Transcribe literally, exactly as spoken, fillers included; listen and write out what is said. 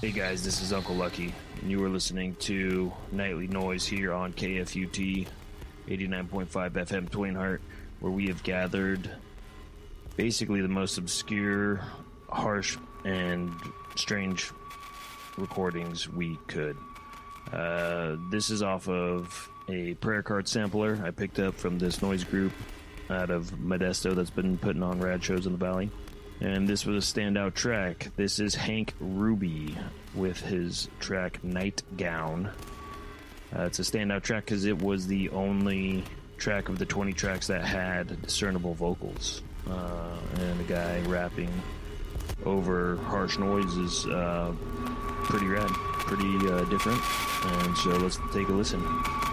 Hey guys, this is Uncle Lucky, and you are listening to Nightly Noise here on K F U T eighty-nine point five F M Twain Harte, where we have gathered basically the most obscure, harsh, and strange recordings we could. Uh, this is off of a prayer card sampler I picked up from this noise group out of Modesto that's been putting on rad shows in the Valley. And this was a standout track. This is Hank Ruby with his track Nightgown. Uh, it's a standout track because it was the only track of the twenty tracks that had discernible vocals. Uh, and the guy rapping over harsh noise is uh, pretty rad, pretty uh, different. And so let's take a listen.